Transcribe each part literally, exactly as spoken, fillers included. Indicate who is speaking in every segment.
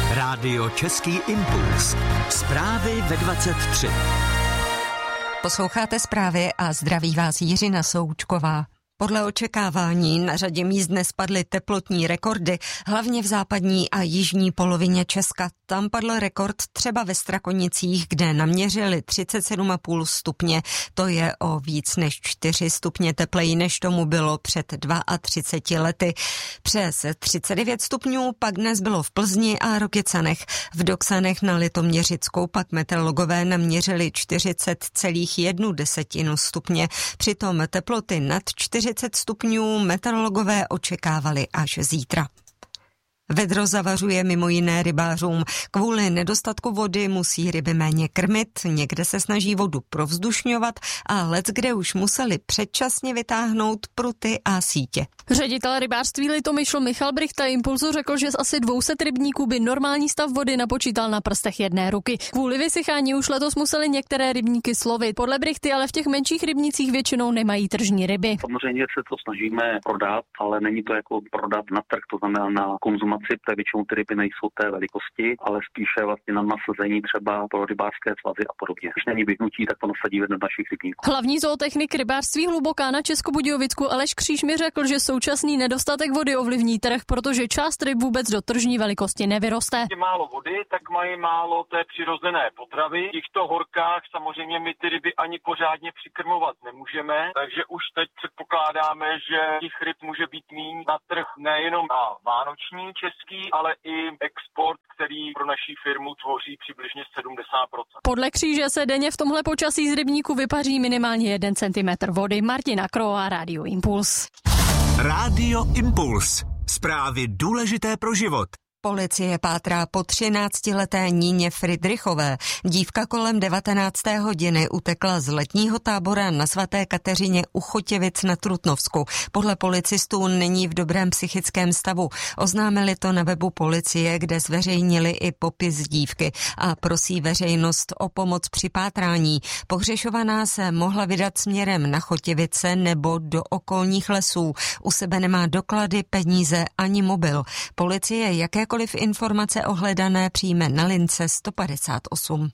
Speaker 1: Rádio Český impuls. Zprávy ve dvacet tři.
Speaker 2: Posloucháte zprávy a zdraví vás Jiřina Součková. Podle očekávání na řadě míst dnes padly teplotní rekordy, hlavně v západní a jižní polovině Česka. Tam padl rekord třeba ve Strakonicích, kde naměřili třicet sedm celá pět stupně. To je o víc než čtyři stupně tepleji, než tomu bylo před třiceti dvěma lety. Přes třicet devět stupňů pak dnes bylo v Plzni a Rokycanech. V Doksanech na Litoměřickou pak meteorologové naměřili čtyřicet celá jedna stupně. Přitom teploty nad čtyřicet stupňů meteorologové očekávali až zítra. Vedro zavařuje mimo jiné rybářům. Kvůli nedostatku vody musí ryby méně krmit, někde se snaží vodu provzdušňovat a leckde už museli předčasně vytáhnout pruty a sítě.
Speaker 3: Ředitel rybářství Litomyšl Michal Brichta Impulzu řekl, že z asi dvě stě rybníků by normální stav vody napočítal na prstech jedné ruky. Kvůli vysychání už letos museli některé rybníky slovit. Podle Brichty ale v těch menších rybnících většinou nemají tržní ryby.
Speaker 4: Samozřejmě se to snažíme prodat, ale není to jako prodat na trh, to znamená na konzumaci. To většinou ty ryby nejsou té velikosti, ale spíše vlastně na nasazení třeba pro rybářské svazy a podobně. Když není vyhnutí, tak to nasadí v jednom našich rybníků.
Speaker 3: Hlavní zootechnik rybářství Hluboká na Českobudějovicku Aleš Kříž mi řekl, že současný nedostatek vody ovlivní trh, protože část ryb vůbec do tržní velikosti nevyroste.
Speaker 5: Je málo vody, tak mají málo té přirozené potravy. V těchto horkách samozřejmě my ty ryby ani pořádně přikrmovat nemůžeme, takže už teď předpokládáme, že těch ryb může být míň na trh nejenom na vánoční český, ale i export, který pro naší firmu tvoří přibližně sedmdesát procent.
Speaker 3: Podle Kříže se denně v tomhle počasí z rybníku vypaří minimálně jeden centimetr vody. Martina Kroa, Rádio Impuls.
Speaker 1: Rádio Impuls. Zprávy důležité pro život.
Speaker 2: Policie pátrá po třináctileté Níně Fridrichové. Dívka kolem devatenácté hodiny utekla z letního tábora na svaté Kateřině u Chotěvic na Trutnovsku. Podle policistů není v dobrém psychickém stavu. Oznámili to na webu policie, kde zveřejnili i popis dívky a prosí veřejnost o pomoc při pátrání. Pohřešovaná se mohla vydat směrem na Chotěvice nebo do okolních lesů. U sebe nemá doklady, peníze ani mobil. Policie jaké Jakékoliv informace o hledané přijme na lince sto padesát osm.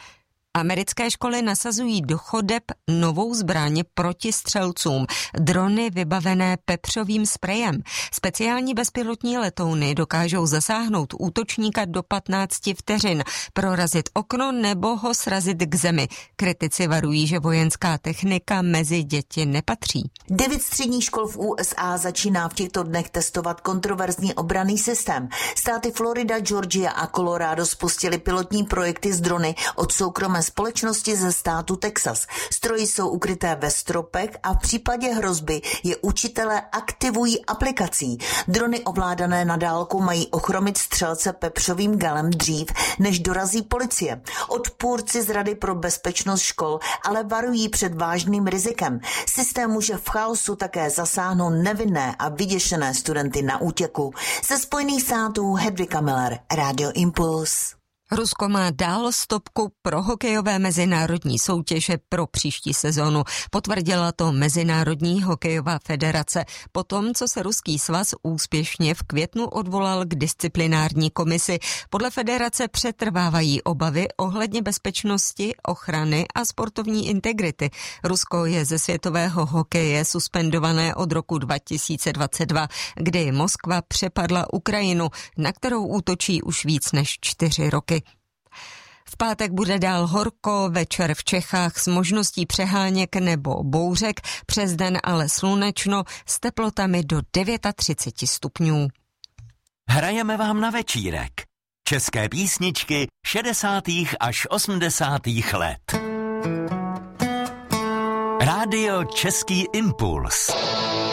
Speaker 2: Americké školy nasazují do chodeb novou zbraň proti střelcům. Drony vybavené pepřovým sprejem. Speciální bezpilotní letouny dokážou zasáhnout útočníka do patnácti vteřin, prorazit okno nebo ho srazit k zemi. Kritici varují, že vojenská technika mezi děti nepatří.
Speaker 6: Devět středních škol v U S A začíná v těchto dnech testovat kontroverzní obranný systém. Státy Florida, Georgia a Colorado spustili pilotní projekty s drony od soukromé společnosti ze státu Texas. Stroji jsou ukryté ve stropech a v případě hrozby je učitelé aktivují aplikací. Drony ovládané na dálku mají ochromit střelce pepřovým galem dřív, než dorazí policie. Odpůrci z Rady pro bezpečnost škol ale varují před vážným rizikem. Systém může v chaosu také zasáhnout nevinné a vyděšené studenty na útěku. Ze Spojených států Hedvika Miller, Rádio Impuls.
Speaker 2: Rusko má dál stopku pro hokejové mezinárodní soutěže pro příští sezonu. Potvrdila to Mezinárodní hokejová federace. Potom, co se Ruský svaz úspěšně v květnu odvolal k disciplinární komisi. Podle federace přetrvávají obavy ohledně bezpečnosti, ochrany a sportovní integrity. Rusko je ze světového hokeje suspendované od roku dva tisíce dvacet dva, kdy Moskva přepadla Ukrajinu, na kterou útočí už víc než čtyři roky. V pátek bude dál horko, večer v Čechách s možností přeháněk nebo bouřek, přes den ale slunečno s teplotami do třicet devět stupňů.
Speaker 1: Hrajeme vám na večírek. České písničky šedesátých až osmdesátých let. Rádio Český impuls.